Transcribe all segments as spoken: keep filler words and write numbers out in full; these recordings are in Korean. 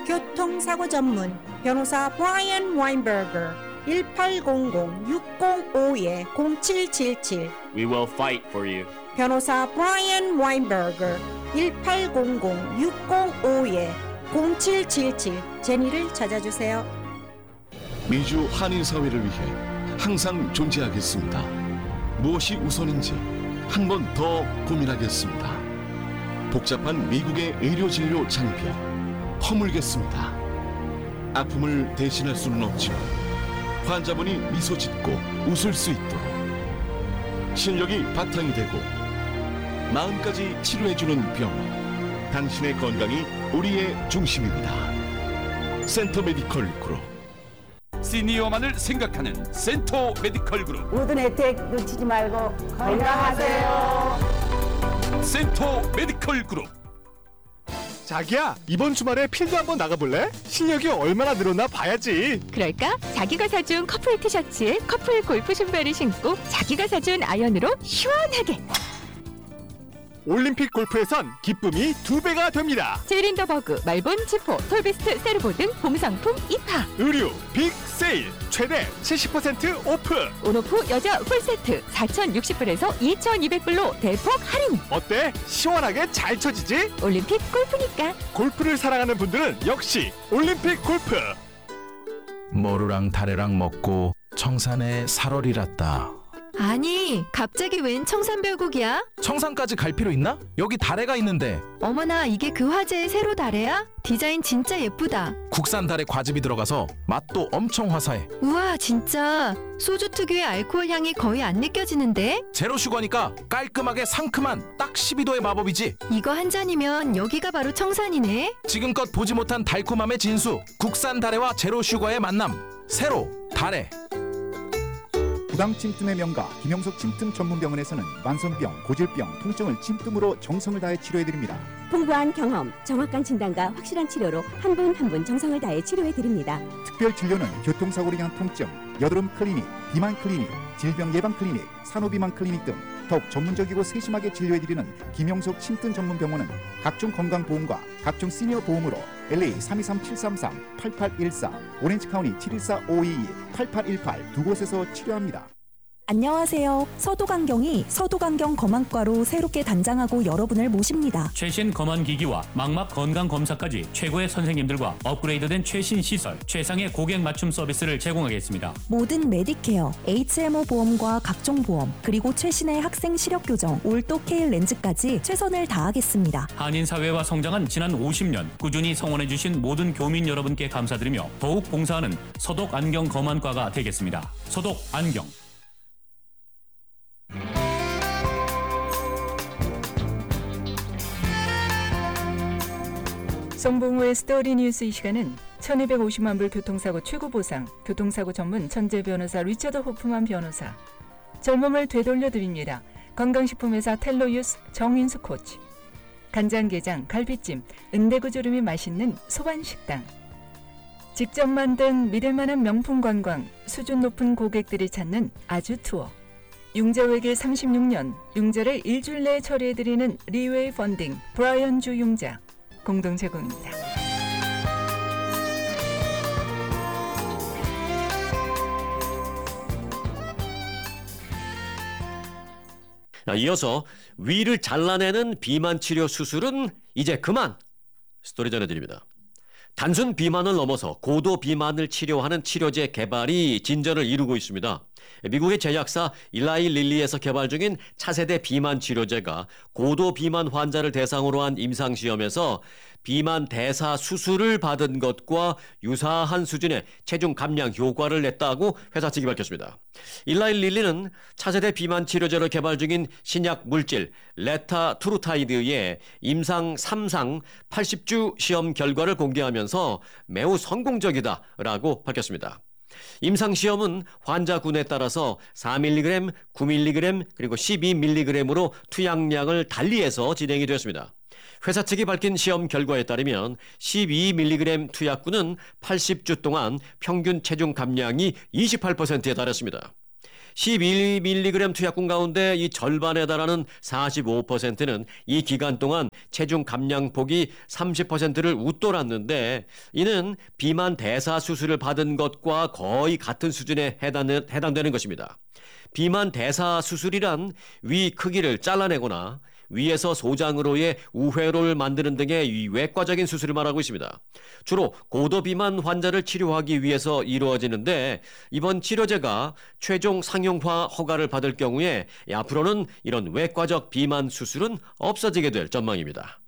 교통사고 전문 변호사 브라이언 와인버거 일팔공공 육공오이 공칠칠칠 We will fight for you. 변호사 브라이언 와인버거 일팔공공 육공오이 공칠칠칠 제니를 찾아주세요. 미주 한인사회를 위해 항상 존재하겠습니다. 무엇이 우선인지 한 번 더 고민하겠습니다. 복잡한 미국의 의료진료 장비 허물겠습니다. 아픔을 대신할 수는 없지만 환자분이 미소 짓고 웃을 수 있도록 실력이 바탕이 되고 마음까지 치료해주는 병원, 당신의 건강이 우리의 중심입니다. 센터 메디컬 그룹. 시니어만을 생각하는 센터 메디컬 그룹. 모든 혜택 놓치지 말고 건강하세요. 센터 메디컬 그룹. 자기야, 이번 주말에 필드 한번 나가볼래? 실력이 얼마나 늘었나 봐야지. 그럴까? 자기가 사준 커플 티셔츠에 커플 골프 신발을 신고 자기가 사준 아이언으로 시원하게. 올림픽 골프에선 기쁨이 두 배가 됩니다. 제린더버그, 말본, 지포, 톨비스트, 세르보 등 봄상품 입하. 의류 빅 세일 최대 칠십 퍼센트 오프. 온오프 여자 풀세트 사천육십 불에서 이천이백 불로 대폭 할인. 어때? 시원하게 잘 쳐지지? 올림픽 골프니까. 골프를 사랑하는 분들은 역시 올림픽 골프. 모루랑 다래랑 먹고 청산에 살얼이랐다. 아니, 갑자기 웬 청산별곡이야? 청산까지 갈 필요 있나? 여기 다래가 있는데. 어머나, 이게 그 화제의 세로 다래야? 디자인 진짜 예쁘다. 국산 다래 과즙이 들어가서 맛도 엄청 화사해. 우와, 진짜 소주 특유의 알코올 향이 거의 안 느껴지는데? 제로 슈거니까 깔끔하게 상큼한 딱 십이 도의 마법이지. 이거 한 잔이면 여기가 바로 청산이네. 지금껏 보지 못한 달콤함의 진수, 국산 다래와 제로 슈거의 만남. 세로 다래. 구강 침뜸의 명가 김영석 침뜸 전문병원에서는 만성병, 고질병, 통증을 침뜸으로 정성을 다해 치료해드립니다. 풍부한 경험, 정확한 진단과 확실한 치료로 한 분 한 분 정성을 다해 치료해드립니다. 특별 진료는 교통사고로 인한 통증, 여드름 클리닉, 비만 클리닉, 질병 예방 클리닉, 산후비만 클리닉 등 더욱 전문적이고 세심하게 진료해드리는 김영석 침뜸 전문병원은 각종 건강보험과 각종 시니어 보험으로 엘에이 삼이삼 칠삼삼 팔팔일사, 오렌지카운티 칠일사 오이이 팔팔일팔 두 곳에서 치료합니다. 안녕하세요. 서도강경이 서도강경 검안과로 새롭게 단장하고 여러분을 모십니다. 최신 검안기기와 망막 건강검사까지 최고의 선생님들과 업그레이드된 최신 시설, 최상의 고객 맞춤 서비스를 제공하겠습니다. 모든 메디케어, 에이치엠오 보험과 각종 보험, 그리고 최신의 학생 시력 교정, 올도 케일 렌즈까지 최선을 다하겠습니다. 한인사회와 성장한 지난 오십 년 꾸준히 성원해주신 모든 교민 여러분께 감사드리며 더욱 봉사하는 서독안경검안과가 되겠습니다. 서독안경. 성봉우의 스토리 뉴스. 이 시간은 천이백오십만 불 교통사고 최고보상, 교통사고 전문 천재 변호사 리처드 호프만 변호사, 젊음을 되돌려드립니다. 건강식품회사 텔로유스 정인수 코치, 간장게장, 갈비찜, 은대구조림이 맛있는 소반식당, 직접 만든 믿을만한 명품 관광, 수준 높은 고객들이 찾는 아주투어, 융자외길 삼십육 년, 융자를 일주일 내에 처리해드리는 리웨이 펀딩, 브라이언 주 융자, 공동 제공입니다. 이어서 위를 잘라내는 비만 치료 수술은 이제 그만! 스토리 전해드립니다. 단순 비만을 넘어서 고도 비만을 치료하는 치료제 개발이 진전을 이루고 있습니다. 미국의 제약사 일라이 릴리에서 개발 중인 차세대 비만 치료제가 고도 비만 환자를 대상으로 한 임상시험에서 비만 대사 수술을 받은 것과 유사한 수준의 체중 감량 효과를 냈다고 회사 측이 밝혔습니다. 일라이 릴리는 차세대 비만 치료제로 개발 중인 신약 물질 레타투르타이드의 임상 삼 상 팔십 주 시험 결과를 공개하면서 매우 성공적이다라고 밝혔습니다. 임상시험은 환자군에 따라서 사 밀리그램, 구 밀리그램, 그리고 십이 밀리그램으로 투약량을 달리해서 진행이 되었습니다. 회사 측이 밝힌 시험 결과에 따르면 십이 밀리그램 투약군은 팔십 주 동안 평균 체중 감량이 이십팔 퍼센트에 달했습니다. 십일 밀리그램 투약군 가운데 이 절반에 달하는 사십오 퍼센트는 이 기간 동안 체중 감량폭이 삼십 퍼센트를 웃돌았는데 이는 비만 대사 수술을 받은 것과 거의 같은 수준에 해당되는 것입니다. 비만 대사 수술이란 위 크기를 잘라내거나 위에서 소장으로의 우회로를 만드는 등의 외과적인 수술을 말하고 있습니다. 주로 고도 비만 환자를 치료하기 위해서 이루어지는데 이번 치료제가 최종 상용화 허가를 받을 경우에 앞으로는 이런 외과적 비만 수술은 없어지게 될 전망입니다.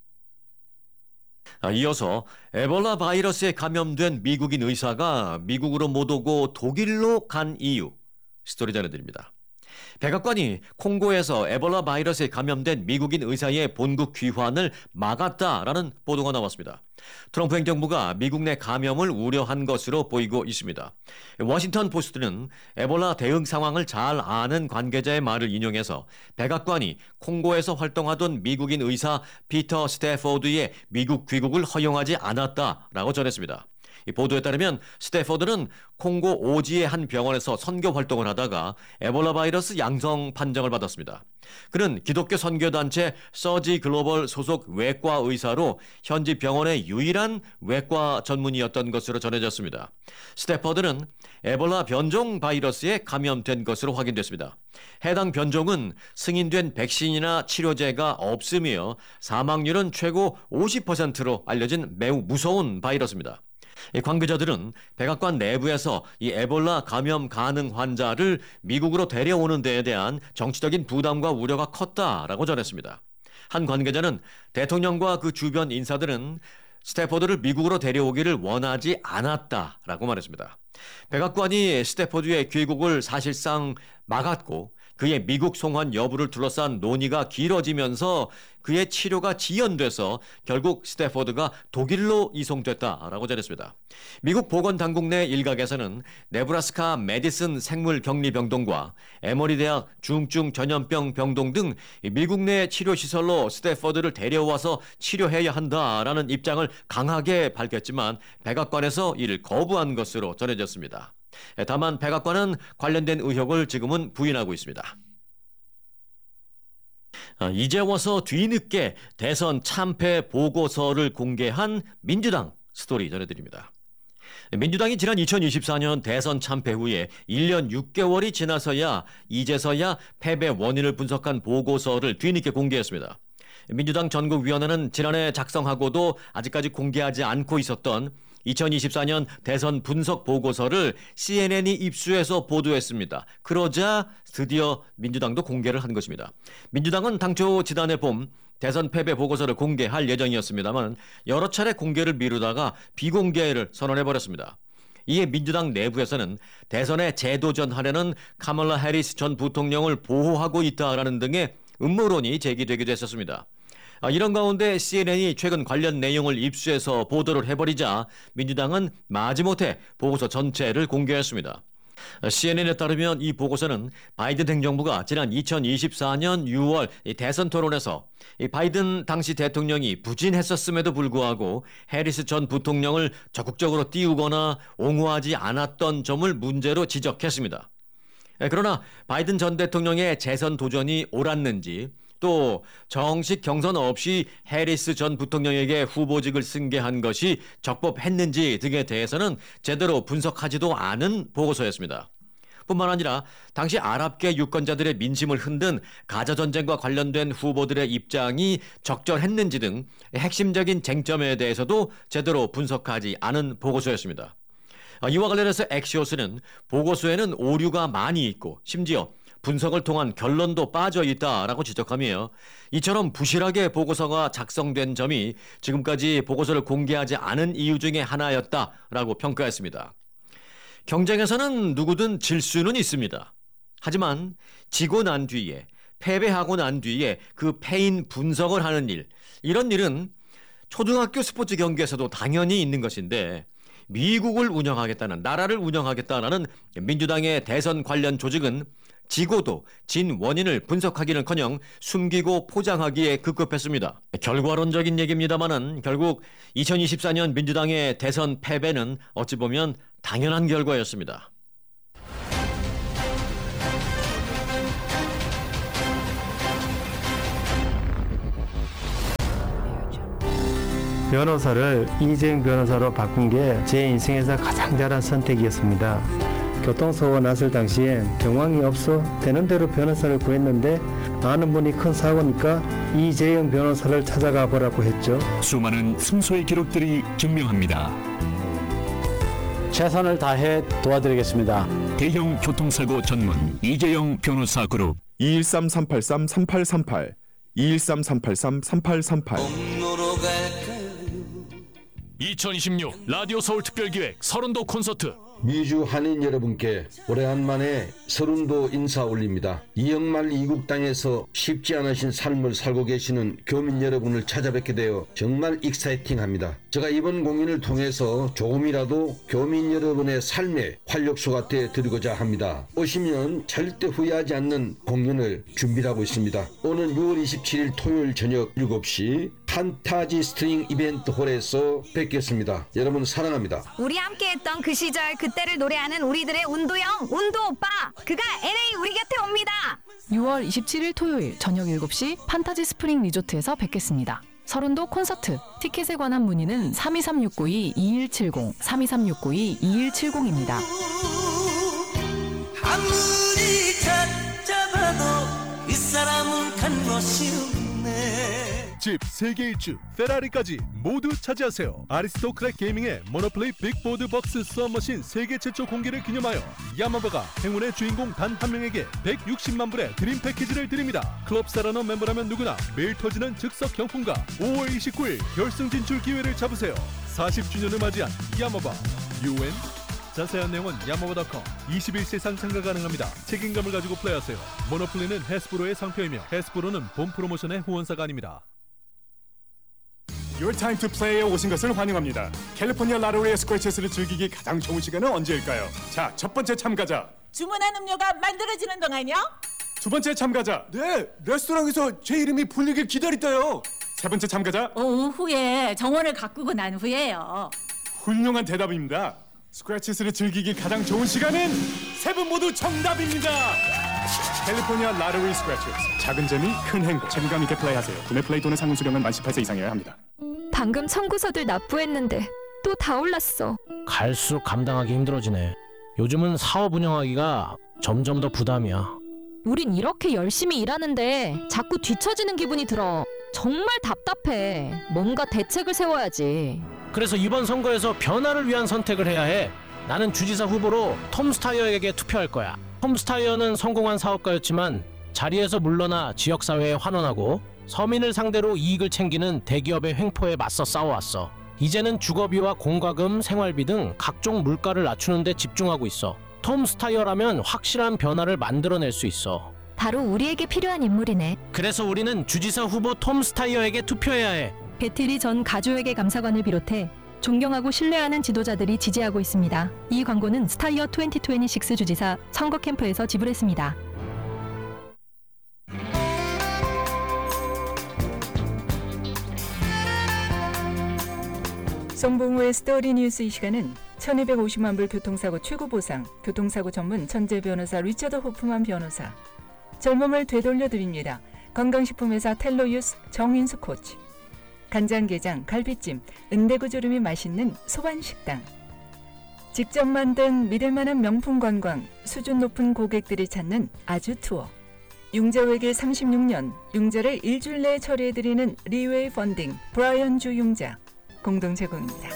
이어서 에볼라 바이러스에 감염된 미국인 의사가 미국으로 못 오고 독일로 간 이유 스토리 전해드립니다. 백악관이 콩고에서 에볼라 바이러스에 감염된 미국인 의사의 본국 귀환을 막았다라는 보도가 나왔습니다. 트럼프 행정부가 미국 내 감염을 우려한 것으로 보이고 있습니다. 워싱턴 포스트는 에볼라 대응 상황을 잘 아는 관계자의 말을 인용해서 백악관이 콩고에서 활동하던 미국인 의사 피터 스태포드의 미국 귀국을 허용하지 않았다라고 전했습니다. 이 보도에 따르면 스태포드는 콩고 오지의 한 병원에서 선교 활동을 하다가 에볼라 바이러스 양성 판정을 받았습니다. 그는 기독교 선교단체 서지 글로벌 소속 외과 의사로 현지 병원의 유일한 외과 전문의였던 것으로 전해졌습니다. 스태포드는 에볼라 변종 바이러스에 감염된 것으로 확인됐습니다. 해당 변종은 승인된 백신이나 치료제가 없으며 사망률은 최고 오십 퍼센트로 알려진 매우 무서운 바이러스입니다. 관계자들은 백악관 내부에서 이 에볼라 감염 가능 환자를 미국으로 데려오는 데에 대한 정치적인 부담과 우려가 컸다라고 전했습니다. 한 관계자는 대통령과 그 주변 인사들은 스태포드를 미국으로 데려오기를 원하지 않았다라고 말했습니다. 백악관이 스태포드의 귀국을 사실상 막았고 그의 미국 송환 여부를 둘러싼 논의가 길어지면서 그의 치료가 지연돼서 결국 스태포드가 독일로 이송됐다라고 전했습니다. 미국 보건당국 내 일각에서는 네브라스카 메디슨 생물격리병동과 에머리 대학 중증 전염병 병동 등 미국 내 치료시설로 스태포드를 데려와서 치료해야 한다라는 입장을 강하게 밝혔지만 백악관에서 이를 거부한 것으로 전해졌습니다. 다만 백악관은 관련된 의혹을 지금은 부인하고 있습니다. 이제 와서 뒤늦게 대선 참패 보고서를 공개한 민주당 스토리 전해드립니다. 민주당이 지난 이천이십사 년 대선 참패 후에 일 년 육 개월이 지나서야 이제서야 패배 원인을 분석한 보고서를 뒤늦게 공개했습니다. 민주당 전국위원회는 지난해 작성하고도 아직까지 공개하지 않고 있었던 이천이십사 년 대선 분석 보고서를 씨엔엔이 입수해서 보도했습니다. 그러자 드디어 민주당도 공개를 한 것입니다. 민주당은 당초 지난해 봄 대선 패배 보고서를 공개할 예정이었습니다만 여러 차례 공개를 미루다가 비공개를 선언해버렸습니다. 이에 민주당 내부에서는 대선에 재도전하려는 카멀라 해리스 전 부통령을 보호하고 있다라는 등의 음모론이 제기되기도 했었습니다. 이런 가운데 씨엔엔이 최근 관련 내용을 입수해서 보도를 해버리자 민주당은 마지못해 보고서 전체를 공개했습니다. 씨엔엔에 따르면 이 보고서는 바이든 행정부가 지난 이천이십사 년 유월 대선 토론에서 바이든 당시 대통령이 부진했었음에도 불구하고 해리스 전 부통령을 적극적으로 띄우거나 옹호하지 않았던 점을 문제로 지적했습니다. 그러나 바이든 전 대통령의 재선 도전이 옳았는지 또 정식 경선 없이 해리스 전 부통령에게 후보직을 승계한 것이 적법했는지 등에 대해서는 제대로 분석하지도 않은 보고서였습니다. 뿐만 아니라 당시 아랍계 유권자들의 민심을 흔든 가자전쟁과 관련된 후보들의 입장이 적절했는지 등 핵심적인 쟁점에 대해서도 제대로 분석하지 않은 보고서였습니다. 이와 관련해서 엑시오스는 보고서에는 오류가 많이 있고 심지어 분석을 통한 결론도 빠져 있다라고 지적하며 이처럼 부실하게 보고서가 작성된 점이 지금까지 보고서를 공개하지 않은 이유 중에 하나였다라고 평가했습니다. 경쟁에서는 누구든 질 수는 있습니다. 하지만 지고 난 뒤에 패배하고 난 뒤에 그 패인 분석을 하는 일, 이런 일은 초등학교 스포츠 경기에서도 당연히 있는 것인데 미국을 운영하겠다는, 나라를 운영하겠다는 민주당의 대선 관련 조직은 지고도 진 원인을 분석하기는커녕 숨기고 포장하기에 급급했습니다. 결과론적인 얘기입니다만은 결국 이천이십사 년 민주당의 대선 패배는 어찌 보면 당연한 결과였습니다. 변호사를 이재용 변호사로 바꾼 게 제 인생에서 가장 잘한 선택이었습니다. 교통사고 났을 당시엔 경황이 없어 되는 대로 변호사를 구했는데 아는 분이 큰 사고니까 이재용 변호사를 찾아가 보라고 했죠. 수많은 승소의 기록들이 증명합니다. 최선을 다해 도와드리겠습니다. 대형 교통사고 전문 이재용 변호사 그룹 이일삼 삼팔삼 삼팔삼팔 이일삼 삼팔삼 삼팔삼팔 이천이십육 라디오 서울 특별기획 서른도 콘서트. 미주 한인 여러분께 오래간만에 서른도 인사 올립니다. 이영말 이국 땅에서 쉽지 않으신 삶을 살고 계시는 교민 여러분을 찾아뵙게 되어 정말 익사이팅합니다. 제가 이번 공연을 통해서 조금이라도 교민 여러분의 삶에 활력소가 되어 드리고자 합니다. 오시면 절대 후회하지 않는 공연을 준비하고 있습니다. 오는 유월 이십칠일 토요일 저녁 일곱 시 판타지 스트링 이벤트 홀에서 뵙겠습니다. 여러분 사랑합니다. 우리 함께했던 그 시절 그때를 노래하는 우리들의 운도형 운도 오빠, 그가 엘에이 우리 곁에 옵니다. 유월 이십칠일 토요일 저녁 일곱 시 판타지 스프링 리조트에서 뵙겠습니다. 서른도 콘서트. 티켓에 관한 문의는 삼이삼 육구이 이일칠공 삼이삼 육구이 이일칠공입니다. 아무리 찾아봐도 그 사람은 간 것이 없네. 집, 세계 일주, 페라리까지 모두 차지하세요. 아리스토크랙 게이밍의 모노플레이 빅보드 박스 수업머신 세계 최초 공개를 기념하여 야마바가 행운의 주인공 단 한 명에게 백육십만 불의 드림 패키지를 드립니다. 클럽 사라너 멤버라면 누구나 매일 터지는 즉석 경품과 오월 이십구일 결승 진출 기회를 잡으세요. 사십 주년을 맞이한 야마바 유엔. 자세한 내용은 야마바 닷컴. 이십일 세상 참가 가능합니다. 책임감을 가지고 플레이하세요. 모노플레이는 해스브로의 상표이며 해스브로는 본 프로모션의 후원사가 아닙니다. Your time to play에 오신 것을 환영합니다. 캘리포니아 라로리의 스크래치스를 즐기기 가장 좋은 시간은 언제일까요? 자, 첫 번째 참가자. 주문한 음료가 만들어지는 동안요? 두 번째 참가자. 네, 레스토랑에서 제 이름이 불리길 기다렸대요. 세 번째 참가자. 오후에 정원을 가꾸고 난 후에요. 훌륭한 대답입니다. 스크래치스를 즐기기 가장 좋은 시간은 세 분 모두 정답입니다. 캘리포니아 라로리 스크래치스. 작은 재미, 큰 행복. 책임감 있게 플레이하세요. 구매 플레이 또는 상품 수령은 만 십팔 세 이상이어야 합니다. 방금 청구서들 납부했는데 또 다 올랐어. 갈수록 감당하기 힘들어지네. 요즘은 사업 운영하기가 점점 더 부담이야. 우린 이렇게 열심히 일하는데 자꾸 뒤처지는 기분이 들어. 정말 답답해. 뭔가 대책을 세워야지. 그래서 이번 선거에서 변화를 위한 선택을 해야 해. 나는 주지사 후보로 톰 스타이어에게 투표할 거야. 톰 스타이어는 성공한 사업가였지만 자리에서 물러나 지역사회에 환원하고 서민을 상대로 이익을 챙기는 대기업의 횡포에 맞서 싸워왔어. 이제는 주거비와 공과금, 생활비 등 각종 물가를 낮추는 데 집중하고 있어. 톰 스타이어라면 확실한 변화를 만들어낼 수 있어. 바로 우리에게 필요한 인물이네. 그래서 우리는 주지사 후보 톰 스타이어에게 투표해야 해. 배틀리 전 가조에게 감사관을 비롯해 존경하고 신뢰하는 지도자들이 지지하고 있습니다. 이 광고는 스타이어 이천이십육 주지사 선거 캠프에서 지불했습니다. 송봉우의 스토리 뉴스. 이 시간은 천이백오십만 불 교통사고 최고보상, 교통사고 전문 천재 변호사 리처드 호프만 변호사, 젊음을 되돌려드립니다. 건강식품회사 텔로유스 정인수 코치, 간장게장, 갈비찜, 은대구조림이 맛있는 소반식당, 직접 만든 믿을만한 명품 관광, 수준 높은 고객들이 찾는 아주투어, 융자외길 삼십육 년, 융자를 일주일 내에 처리해드리는 리웨이 펀딩, 브라이언 주 융자, 공동 제공입니다.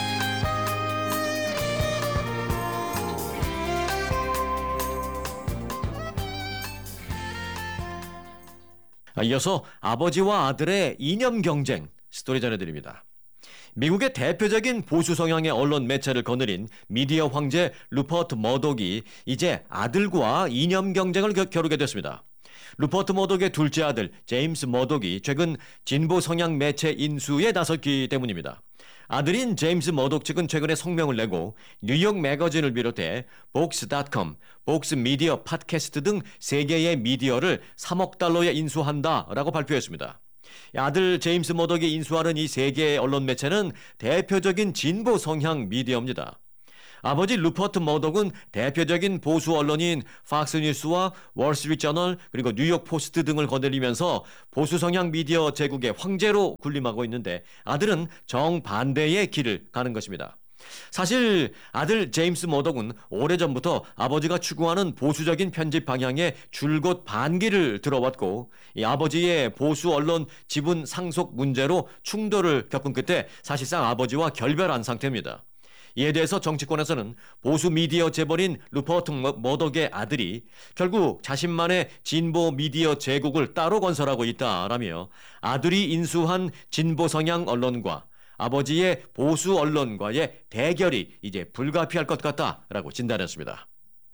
이어서 아버지와 아들의 이념 경쟁 스토리 전해드립니다. 미국의 대표적인 보수 성향의 언론 매체를 거느린 미디어 황제 루퍼트 머독이 이제 아들과 이념 경쟁을 겨루게 됐습니다. 루퍼트 머독의 둘째 아들 제임스 머독이 최근 진보 성향 매체 인수에 나섰기 때문입니다. 아들인 제임스 머독 측은 최근에 성명을 내고 뉴욕 매거진을 비롯해 복스 닷컴, 복스 미디어 팟캐스트 등 세 개의 미디어를 삼억 달러에 인수한다라고 발표했습니다. 아들 제임스 머독이 인수하는 이 세 개의 언론 매체는 대표적인 진보 성향 미디어입니다. 아버지 루퍼트 머덕은 대표적인 보수 언론인 팍스뉴스와 월스트리트저널 그리고 뉴욕 포스트 등을 거느리면서 보수 성향 미디어 제국의 황제로 군림하고 있는데 아들은 정반대의 길을 가는 것입니다. 사실 아들 제임스 머덕은 오래전부터 아버지가 추구하는 보수적인 편집 방향에 줄곧 반기를 들어왔고 이 아버지의 보수 언론 지분 상속 문제로 충돌을 겪은 끝에 사실상 아버지와 결별한 상태입니다. 이에 대해서 정치권에서는 보수 미디어 재벌인 루퍼트 머덕의 아들이 결국 자신만의 진보 미디어 제국을 따로 건설하고 있다라며 아들이 인수한 진보 성향 언론과 아버지의 보수 언론과의 대결이 이제 불가피할 것 같다라고 진단했습니다.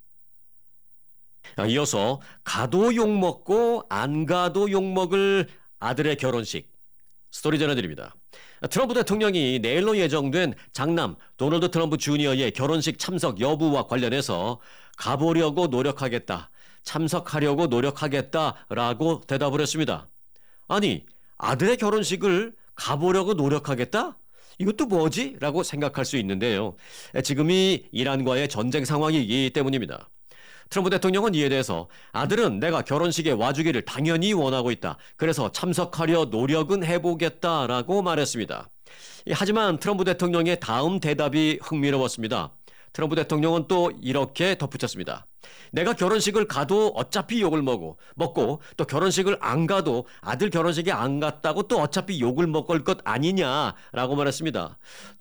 이어서 가도 욕먹고 안 가도 욕먹을 아들의 결혼식 스토리 전해드립니다. 트럼프 대통령이 내일로 예정된 장남 도널드 트럼프 주니어의 결혼식 참석 여부와 관련해서 가보려고 노력하겠다, 참석하려고 노력하겠다라고 대답을 했습니다. 아니, 아들의 결혼식을 가보려고 노력하겠다? 이것도 뭐지? 라고 생각할 수 있는데요. 지금이 이란과의 전쟁 상황이기 때문입니다. 트럼프 대통령은 이에 대해서 아들은 내가 결혼식에 와주기를 당연히 원하고 있다. 그래서 참석하려 노력은 해보겠다라고 말했습니다. 하지만 트럼프 대통령의 다음 대답이 흥미로웠습니다. 트럼프 대통령은 또 이렇게 덧붙였습니다. 내가 결혼식을 가도 어차피 욕을 먹고, 먹고 또 결혼식을 안 가도 아들 결혼식에 안 갔다고 또 어차피 욕을 먹을 것 아니냐라고 말했습니다.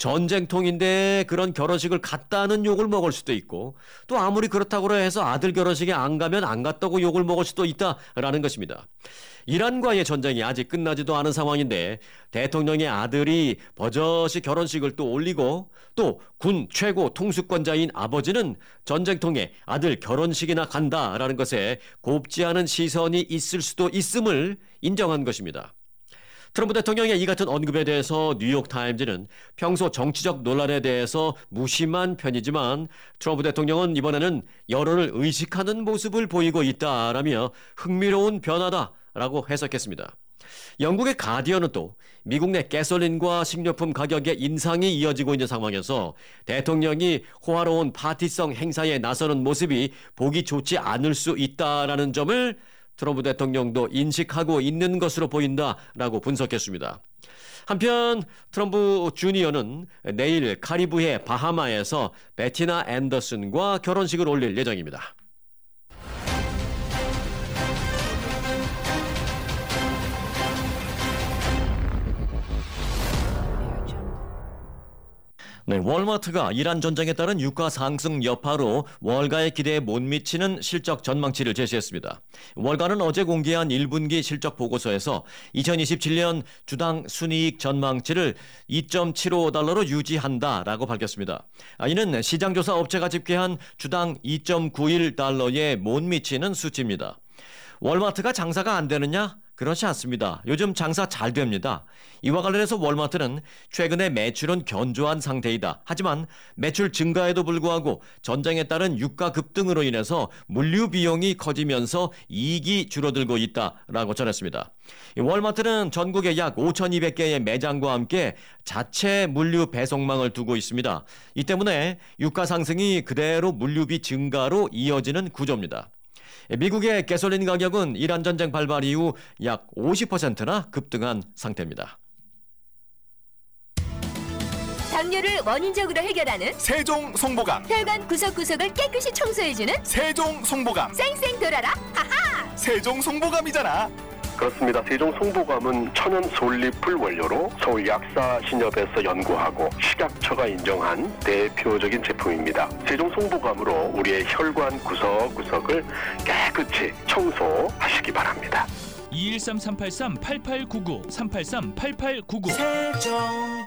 전쟁통인데 그런 결혼식을 갔다는 욕을 먹을 수도 있고 또 아무리 그렇다고 해서 아들 결혼식에 안 가면 안 갔다고 욕을 먹을 수도 있다라는 것입니다. 이란과의 전쟁이 아직 끝나지도 않은 상황인데 대통령의 아들이 버젓이 결혼식을 또 올리고 또 군 최고 통수권자인 아버지는 전쟁통에 아들 결혼식이나 간다라는 것에 곱지 않은 시선이 있을 수도 있음을 인정한 것입니다. 트럼프 대통령의 이 같은 언급에 대해서 뉴욕타임즈는 평소 정치적 논란에 대해서 무심한 편이지만 트럼프 대통령은 이번에는 여론을 의식하는 모습을 보이고 있다라며 흥미로운 변화다라고 해석했습니다. 영국의 가디언은 또 미국 내 가솔린과 식료품 가격의 인상이 이어지고 있는 상황에서 대통령이 호화로운 파티성 행사에 나서는 모습이 보기 좋지 않을 수 있다라는 점을 트럼프 대통령도 인식하고 있는 것으로 보인다라고 분석했습니다. 한편 트럼프 주니어는 내일 카리브해 바하마에서 베티나 앤더슨과 결혼식을 올릴 예정입니다. 네, 월마트가 이란 전쟁에 따른 유가 상승 여파로 월가의 기대에 못 미치는 실적 전망치를 제시했습니다. 월가는 어제 공개한 일 분기 실적 보고서에서 이천이십칠 년 주당 순이익 전망치를 이 점 칠오 달러로 유지한다라고 밝혔습니다. 이는 시장조사 업체가 집계한 주당 이 점 구일 달러에 못 미치는 수치입니다. 월마트가 장사가 안 되느냐? 그렇지 않습니다. 요즘 장사 잘 됩니다. 이와 관련해서 월마트는 최근에 매출은 견조한 상태이다. 하지만 매출 증가에도 불구하고 전쟁에 따른 유가 급등으로 인해서 물류 비용이 커지면서 이익이 줄어들고 있다라고 전했습니다. 월마트는 전국에 약 오천이백 개의 매장과 함께 자체 물류 배송망을 두고 있습니다. 이 때문에 유가 상승이 그대로 물류비 증가로 이어지는 구조입니다. 미국의 가솔린 가격은 이란 전쟁 발발 이후 약 오십 퍼센트나 급등한 상태입니다. 당뇨를 원인적으로 해결하는 세종 송보감, 혈관 구석구석을 깨끗이 청소해주는 세종 송보감, 쌩쌩 돌아라 하하 세종 송보감이잖아. 그렇습니다. 세종 송보감은 천연 솔잎을 원료로 서울 약사신협에서 연구하고 식약처가 인정한 대표적인 제품입니다. 세종 송보감으로 우리의 혈관 구석구석을 깨끗이 청소하시기 바랍니다. 이일삼 삼팔삼 팔팔구구 삼팔삼 팔팔구구 세종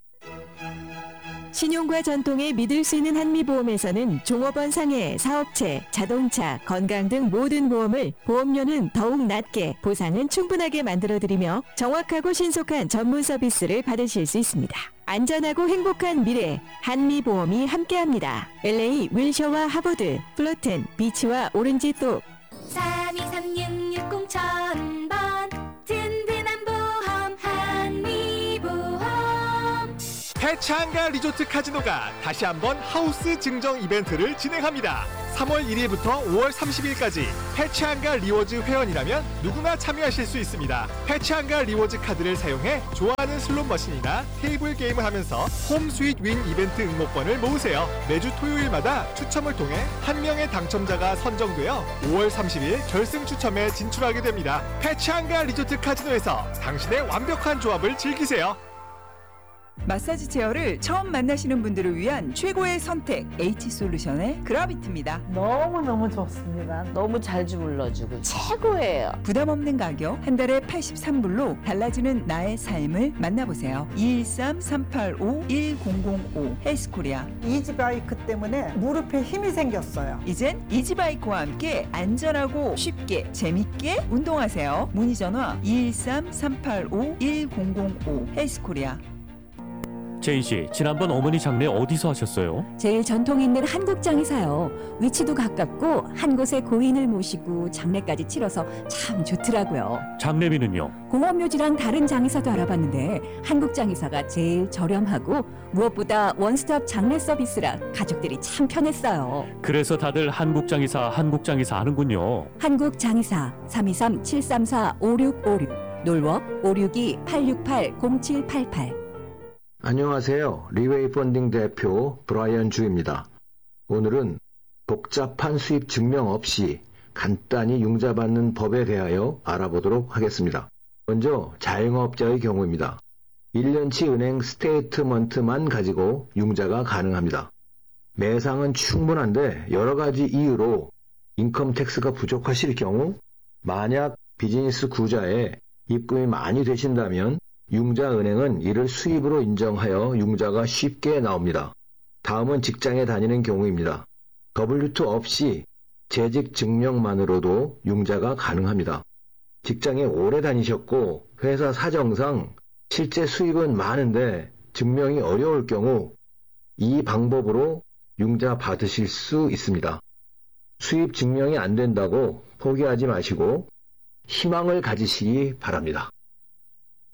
신용과 전통에 믿을 수 있는 한미보험에서는 종업원 상해, 사업체, 자동차, 건강 등 모든 보험을 보험료는 더욱 낮게, 보상은 충분하게 만들어드리며 정확하고 신속한 전문 서비스를 받으실 수 있습니다. 안전하고 행복한 미래, 한미보험이 함께합니다. 엘에이 윌셔와 하버드, 플러튼, 비치와 오렌지 또 삼이삼육육공 천번 든든한 보험 한미보험. 펫 페차한가 리조트 카지노가 다시 한번 하우스 증정 이벤트를 진행합니다. 삼월 일일부터 오월 삼십일까지 페차한가 리워즈 회원이라면 누구나 참여하실 수 있습니다. 페차한가 리워즈 카드를 사용해 좋아하는 슬롯 머신이나 테이블 게임을 하면서 홈 스윗 윈 이벤트 응모권을 모으세요. 매주 토요일마다 추첨을 통해 한 명의 당첨자가 선정되어 오월 삼십일 결승 추첨에 진출하게 됩니다. 페차한가 리조트 카지노에서 당신의 완벽한 조합을 즐기세요. 마사지 체어를 처음 만나시는 분들을 위한 최고의 선택 H솔루션의 그라비트입니다. 너무너무 좋습니다. 너무 잘 주물러주고 최고예요. 부담 없는 가격 한 달에 팔십삼 불로 달라지는 나의 삶을 만나보세요. 이일삼 삼팔오 일공공오 헬스코리아. 이지바이크 때문에 무릎에 힘이 생겼어요. 이젠 이지바이크와 함께 안전하고 쉽게 재밌게 운동하세요. 문의 전화 이일삼 삼팔오 일공공오 헬스코리아. 제인 씨, 지난번 어머니 장례 어디서 하셨어요? 제일 전통 있는 한국장에서요. 위치도 가깝고 한 곳에 고인을 모시고 장례까지 치러서 참 좋더라고요. 장례비는요? 공원묘지랑 다른 장의사도 알아봤는데 한국장의사가 제일 저렴하고 무엇보다 원스톱 장례 서비스라 가족들이 참 편했어요. 그래서 다들 한국장의사, 한국장의사 하는군요. 한국장의사 삼이삼 칠삼사 오육오육 놀워 오육이 팔육팔 공칠팔팔. 안녕하세요. 리웨이 펀딩 대표 브라이언 주입니다. 오늘은 복잡한 수입 증명 없이 간단히 융자 받는 법에 대하여 알아보도록 하겠습니다. 먼저 자영업자의 경우입니다. 일 년치 은행 스테이트먼트만 가지고 융자가 가능합니다. 매상은 충분한데 여러 가지 이유로 인컴 텍스가 부족하실 경우 만약 비즈니스 구자에 입금이 많이 되신다면 융자은행은 이를 수입으로 인정하여 융자가 쉽게 나옵니다. 다음은 직장에 다니는 경우입니다. 더블유 투 없이 재직 증명만으로도 융자가 가능합니다. 직장에 오래 다니셨고 회사 사정상 실제 수입은 많은데 증명이 어려울 경우 이 방법으로 융자 받으실 수 있습니다. 수입 증명이 안 된다고 포기하지 마시고 희망을 가지시기 바랍니다.